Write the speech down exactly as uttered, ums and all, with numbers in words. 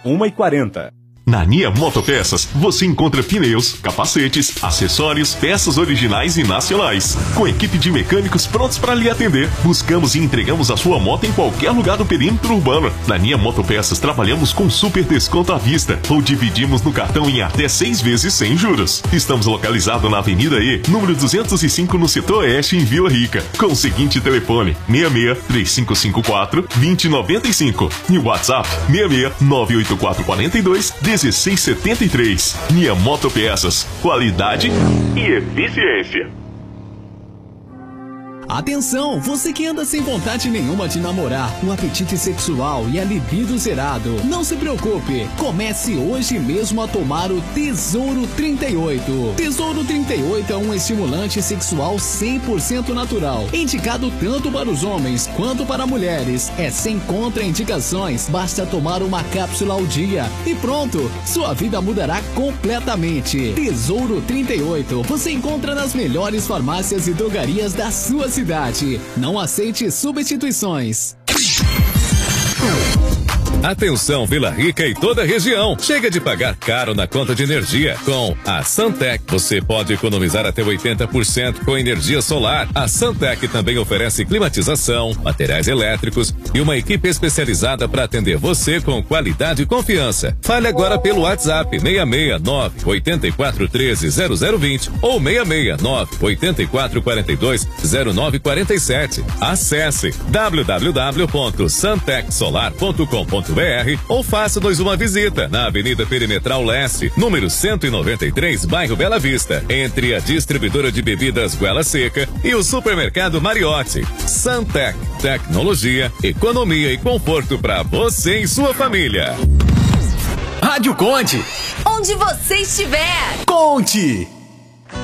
uma e quarenta. Na Nia Motopeças, você encontra pneus, capacetes, acessórios, peças originais e nacionais. Com equipe de mecânicos prontos para lhe atender, buscamos e entregamos a sua moto em qualquer lugar do perímetro urbano. Na Nia Motopeças, trabalhamos com super desconto à vista ou dividimos no cartão em até seis vezes sem juros. Estamos localizados na Avenida E, número duzentos e cinco, no setor oeste, em Vila Rica, com o seguinte telefone: seis seis, três cinco cinco quatro, dois zero nove cinco e o WhatsApp seis seis, nove oito quatro quatro dois, um seis sete três. Nia Motopeças, qualidade e eficiência. Atenção, você que anda sem vontade nenhuma de namorar, o apetite sexual e a libido zerado, não se preocupe, comece hoje mesmo a tomar o Tesouro trinta e oito. Tesouro trinta e oito é um estimulante sexual cem por cento natural, indicado tanto para os homens quanto para mulheres. É sem contraindicações, basta tomar uma cápsula ao dia e pronto, sua vida mudará completamente. Tesouro trinta e oito, você encontra nas melhores farmácias e drogarias da sua cidade. Não aceite substituições. Atenção Vila Rica e toda a região. Chega de pagar caro na conta de energia. Com a Santec, você pode economizar até oitenta por cento com energia solar. A Santec também oferece climatização, materiais elétricos e uma equipe especializada para atender você com qualidade e confiança. Fale agora pelo WhatsApp seis seis nove, oito quatro um três, zero zero dois zero ou seis seis nove, oito quatro quatro dois, zero nove quatro sete. Acesse w w w ponto santec solar ponto com ponto b r ou faça-nos uma visita na Avenida Perimetral Leste, número cento e noventa e três, bairro Bela Vista, entre a distribuidora de bebidas Goela Seca e o supermercado Mariotti. Santec, tecnologia, economia e conforto para você e sua família. Rádio Conte. Onde você estiver. Conte.